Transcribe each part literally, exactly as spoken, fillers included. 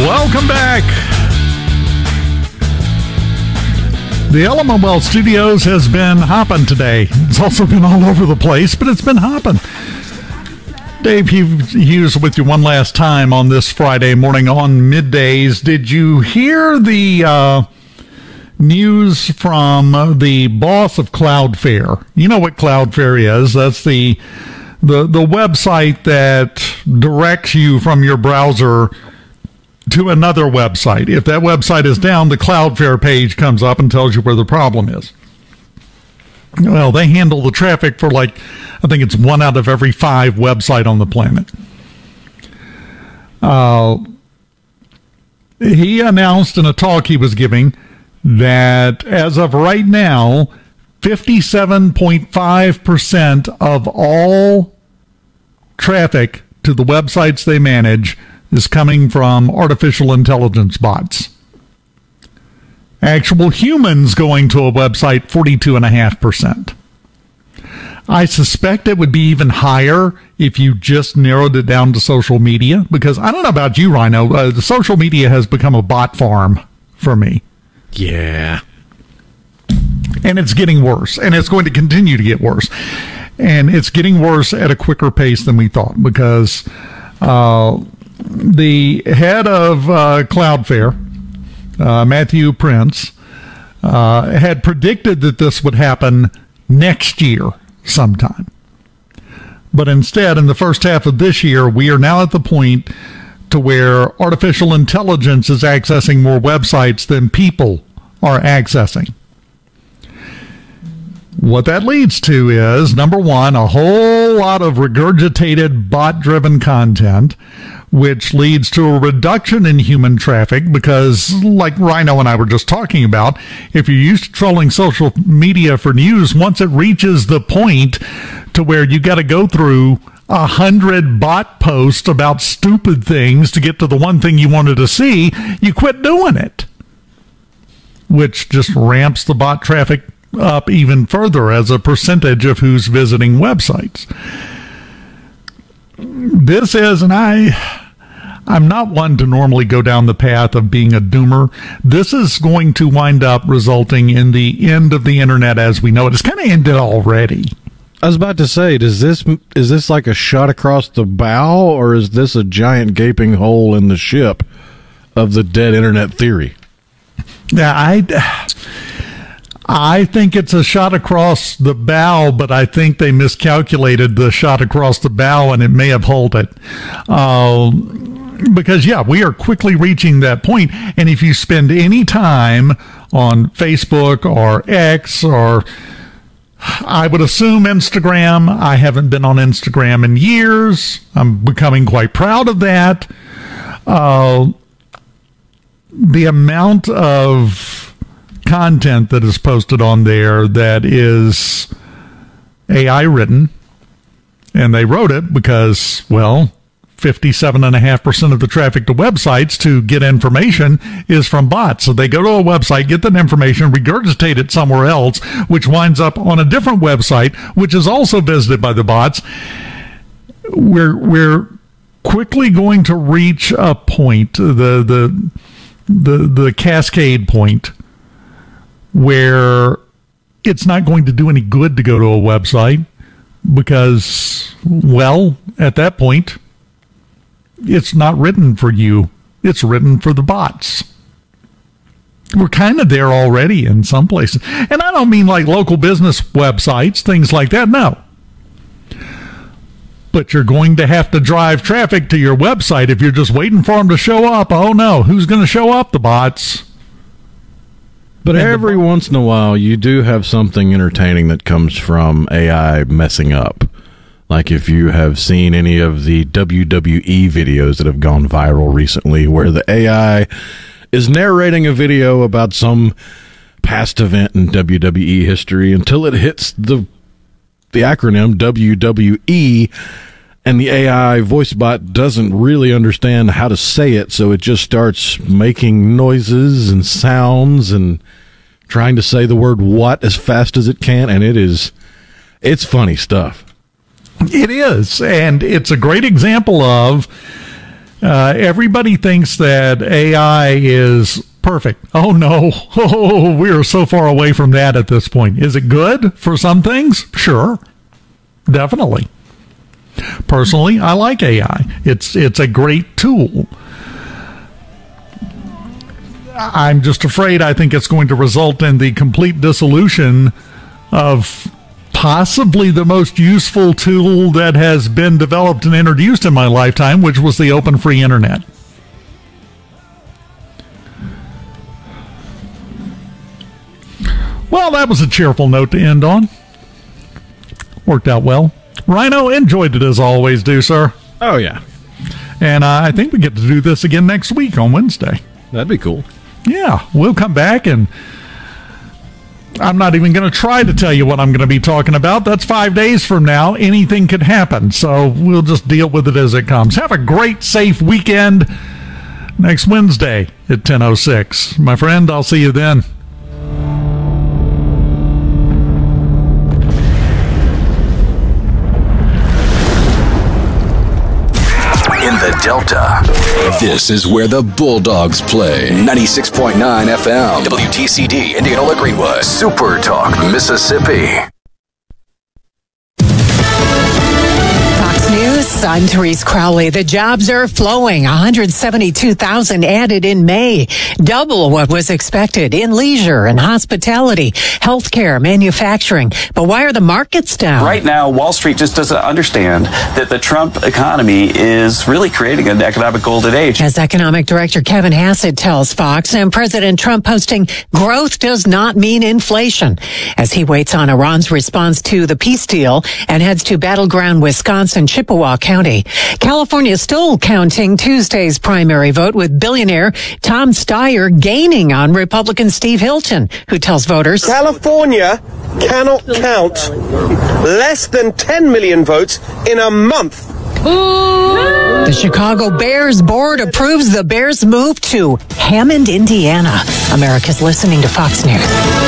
Welcome back. The Element Wealth Studios has been hopping today. It's also been all over the place, but it's been hopping. Dave Hughes with you one last time on this Friday morning on Middays. Did you hear the uh, news from the boss of Cloudflare? You know what Cloudflare is. That's the, the, the website that directs you from your browser to another website. If that website is down, the Cloudflare page comes up and tells you where the problem is. Well, they handle the traffic for like, I think it's one out of every five website on the planet. Uh, he announced in a talk he was giving that as of right now, fifty-seven point five percent of all traffic to the websites they manage is coming from artificial intelligence bots. Actual humans going to a website, forty-two point five percent. I suspect it would be even higher if you just narrowed it down to social media, because I don't know about you, Rhino, uh, the social media has become a bot farm for me. Yeah. And it's getting worse, and it's going to continue to get worse. And it's getting worse at a quicker pace than we thought, because uh, the head of uh, Cloudflare, Uh, Matthew Prince, uh, had predicted that this would happen next year sometime. But instead, in the first half of this year, we are now at the point to where artificial intelligence is accessing more websites than people are accessing. What that leads to is, number one, a whole lot of regurgitated bot-driven content, which leads to a reduction in human traffic because, like Rhino and I were just talking about, if you're used to trolling social media for news, once it reaches the point to where you got to go through a hundred bot posts about stupid things to get to the one thing you wanted to see, you quit doing it, which just ramps the bot traffic up even further as a percentage of who's visiting websites. This is, and I... I'm not one to normally go down the path of being a doomer. This is going to wind up resulting in the end of the internet as we know it. It's kind of ended already. I was about to say, does this is this like a shot across the bow, or is this a giant gaping hole in the ship of the dead internet theory? Yeah, I, I think it's a shot across the bow, but I think they miscalculated the shot across the bow, and it may have holed it. Uh, Because, yeah, we are quickly reaching that point. And if you spend any time on Facebook or X or I would assume Instagram, I haven't been on Instagram in years. I'm becoming quite proud of that. Uh, the amount of content that is posted on there that is A I written, and they wrote it because, well, fifty-seven point five percent of the traffic to websites to get information is from bots. So they go to a website, get that information, regurgitate it somewhere else, which winds up on a different website, which is also visited by the bots. We're we're quickly going to reach a point, the the the the cascade point, where it's not going to do any good to go to a website because, well, at that point, it's not written for you. It's written for the bots. We're kind of there already in some places. And I don't mean like local business websites, things like that. No. But you're going to have to drive traffic to your website if you're just waiting for them to show up. Oh, no. Who's going to show up? The bots. But and every bo- once in a while, you do have something entertaining that comes from A I messing up. Like if you have seen any of the W W E videos that have gone viral recently where the A I is narrating a video about some past event in W W E history until it hits the the acronym W W E, and the A I voice bot doesn't really understand how to say it, so it just starts making noises and sounds and trying to say the word what as fast as it can, and it is it's funny stuff. It is, and it's a great example of Uh, everybody thinks that A I is perfect. Oh, no. Oh, we are so far away from that at this point. Is it good for some things? Sure. Definitely. Personally, I like A I. It's it's a great tool. I'm just afraid I think it's going to result in the complete dissolution of possibly the most useful tool that has been developed and introduced in my lifetime, which was the open free internet. Well, that was a cheerful note to end on. Worked out well. Rhino, enjoyed it as I always do, sir. Oh, yeah. And uh, I think we get to do this again next week on Wednesday. That'd be cool. Yeah, we'll come back, and I'm not even going to try to tell you what I'm going to be talking about. That's five days from now. Anything could happen, so we'll just deal with it as it comes. Have a great, safe weekend next Wednesday at ten oh six. My friend, I'll see you then. Delta. This is where the Bulldogs play. ninety-six point nine F M. W T C D, Indianola Greenwood. Super Talk, Mississippi. Fox News, I'm Therese Crowley. The jobs are flowing. one hundred seventy-two thousand added in May, double what was expected in leisure and hospitality, healthcare, manufacturing. But why are the markets down? Right now, Wall Street just doesn't understand that the Trump economy is really creating an economic golden age. As Economic Director Kevin Hassett tells Fox, and President Trump posting growth does not mean inflation, as he waits on Iran's response to the peace deal and heads to battleground Wisconsin, Chippewa County. California is still counting Tuesday's primary vote, with billionaire Tom Steyer gaining on Republican Steve Hilton, who tells voters California cannot count less than ten million votes in a month. The Chicago Bears board approves the Bears' move to Hammond, Indiana. America's listening to Fox News.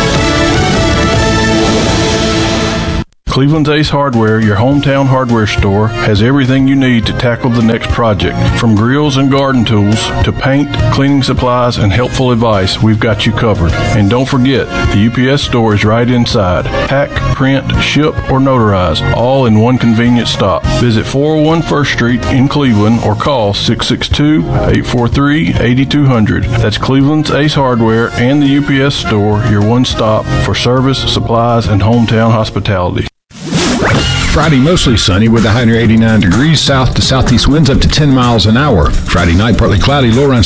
Cleveland's Ace Hardware, your hometown hardware store, has everything you need to tackle the next project. From grills and garden tools to paint, cleaning supplies, and helpful advice, we've got you covered. And don't forget, the U P S store is right inside. Pack, print, ship, or notarize, all in one convenient stop. Visit four oh one First Street in Cleveland or call six six two, eight four three, eight two zero zero. That's Cleveland's Ace Hardware and the U P S store, your one stop for service, supplies, and hometown hospitality. Friday, mostly sunny with a high near eighty-nine degrees, south to southeast winds up to ten miles an hour. Friday night, partly cloudy, low around